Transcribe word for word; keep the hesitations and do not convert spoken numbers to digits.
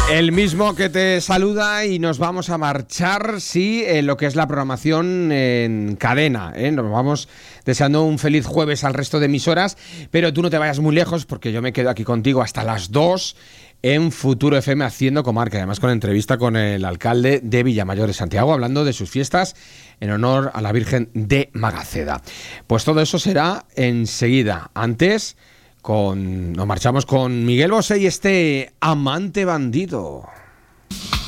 El mismo que te saluda y nos vamos a marchar, sí, en lo que es la programación en cadena, ¿eh? Nos vamos deseando un feliz jueves al resto de emisoras, pero tú no te vayas muy lejos porque yo me quedo aquí contigo hasta las dos en Futuro F M haciendo comarca, además con entrevista con el alcalde de Villamayor de Santiago, hablando de sus fiestas en honor a la Virgen de Magaceda. Pues todo eso será enseguida. Antes, con, nos marchamos con Miguel Bosé y este Amante Bandido.